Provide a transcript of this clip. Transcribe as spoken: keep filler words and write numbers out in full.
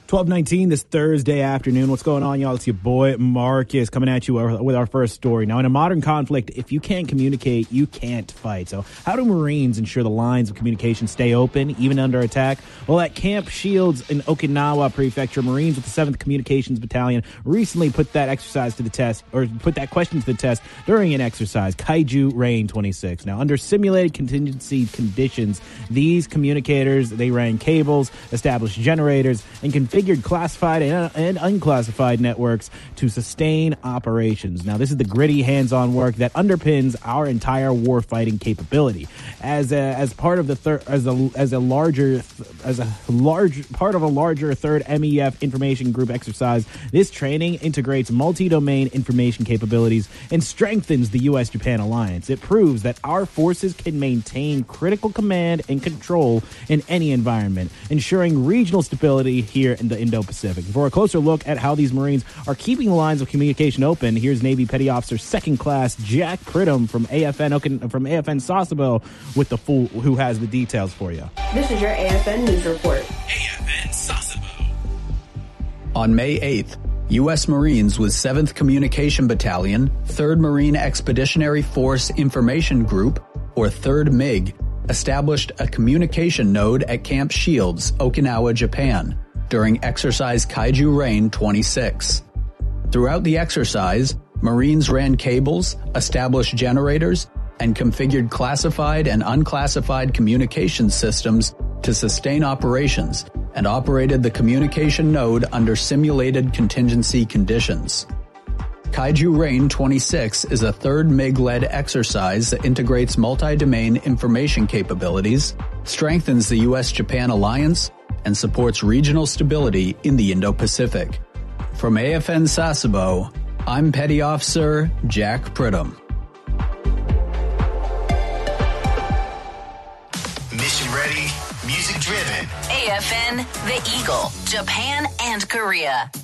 twelve nineteen this Thursday afternoon. What's going on, y'all? It's your boy Marcus coming at you with our first story. Now, in a modern conflict, if you can't communicate, you can't fight. So how do Marines ensure the lines of communication stay open, even under attack? Well, at Camp Shields in Okinawa Prefecture, Marines with the seventh Communications Battalion recently put that exercise to the test, or put that question to the test during an exercise, Kaiju Rain twenty-six. Now, under simulated contingency conditions, these communicators, they ran cables, established generators, and configured classified and, and unclassified networks to sustain operations. Now, this is the gritty, hands-on work that underpins our entire warfighting capability. As a, as part of the third, as a as a larger as a large part of a larger third M E F information group exercise, this training integrates multi-domain information capabilities and strengthens the U S Japan alliance. It proves that our forces can maintain critical command and control in any environment, ensuring regional stability here in the Indo-Pacific. For a closer look at how these Marines are keeping the lines of communication open, here's Navy Petty Officer Second Class Jack Pridham from A F N from A F N Sasebo with the full, who has the details for you. This is your A F N News Report. A F N Sasebo. On May eighth, U S Marines with seventh Communication Battalion, third Marine Expeditionary Force Information Group, or third M I G, established a communication node at Camp Shields, Okinawa, Japan, during exercise Kaiju Rain twenty-six. Throughout the exercise, Marines ran cables, established generators, and configured classified and unclassified communication systems to sustain operations, and operated the communication node under simulated contingency conditions. Kaiju Rain twenty-six is a third M I G-led exercise that integrates multi-domain information capabilities, strengthens the U S Japan alliance, and supports regional stability in the Indo-Pacific. From A F N Sasebo, I'm Petty Officer Jack Pridham. Mission ready, music driven. A F N, The Eagle, Japan and Korea.